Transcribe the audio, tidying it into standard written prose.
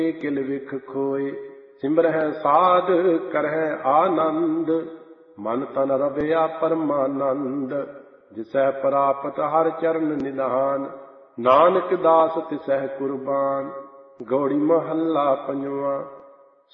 ਕਿਲ ਵਿਖ ਖੋਏ। ਸਿਮਰਹਿ ਸਾਧ ਕਰਹਿ ਆਨੰਦ, ਮਨ ਤਨ ਰਵਿਆ ਪਰਮਾਨੰਦ। ਜਿਸੈ ਪ੍ਰਾਪਤ ਹਰ ਚਰਨ ਨਿਧਾਨ, ਨਾਨਕ ਦਾਸ ਤਿਸਹਿ ਕੁਰਬਾਨ। ਗੌੜੀ ਮਹੱਲਾ ਪੰਜਵਾਂ।